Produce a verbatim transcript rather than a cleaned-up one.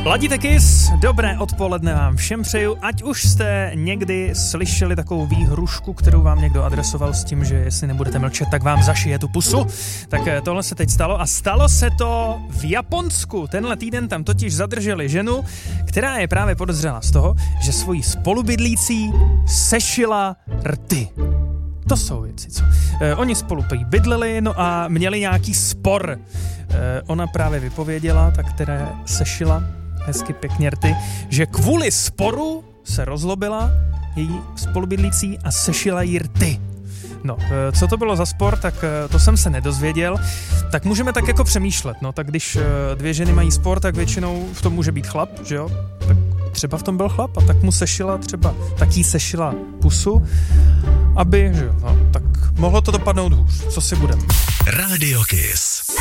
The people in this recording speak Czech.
Ladíte Kiss, dobré odpoledne vám všem přeju, ať už jste někdy slyšeli takovou výhrušku, kterou vám někdo adresoval s tím, že jestli nebudete mlčet, tak vám zašije tu pusu, tak tohle se teď stalo a stalo se to v Japonsku. Tenhle týden tam totiž zadrželi ženu, která je právě podezřelá z toho, že svojí spolubydlící sešila rty. To jsou věci, co? Eh, oni spolu bydleli, no a měli nějaký spor. Eh, ona právě vypověděla, ta, která sešila hezky pěkně rty, že kvůli sporu se rozlobila její spolubydlící a sešila jí rty. No, eh, co to bylo za spor, tak eh, to jsem se nedozvěděl. Tak můžeme tak jako přemýšlet, no, tak když eh, dvě ženy mají spor, tak většinou v tom může být chlap, že jo? Tak třeba v tom byl chlap a tak mu sešila třeba, tak jí sešila pusu, aby, že jo, no, tak mohlo to dopadnout hůř, co si budeme. Radio Kiss.